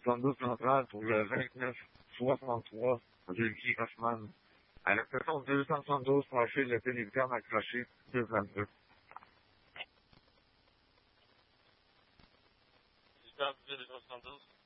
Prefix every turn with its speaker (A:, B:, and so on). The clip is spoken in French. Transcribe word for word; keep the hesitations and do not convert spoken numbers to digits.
A: soixante-douze central pour le vingt-neuf soixante-trois rue Guy Hoffman. À la station deux cent soixante-douze, prochain le télégramme accroché deux vingt-deux.
B: deux cent soixante-douze.